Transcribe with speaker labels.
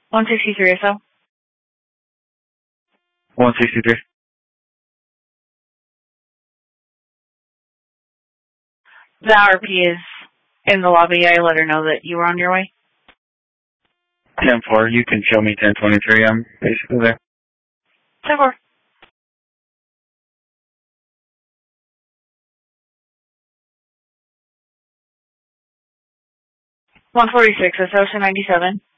Speaker 1: 163 or so.
Speaker 2: 163.
Speaker 1: The RP is in the lobby. I let her know that you were on your way.
Speaker 2: 10-4, you can show me 1023. I'm basically there.
Speaker 1: 10-4. $146, that's Ocean 97.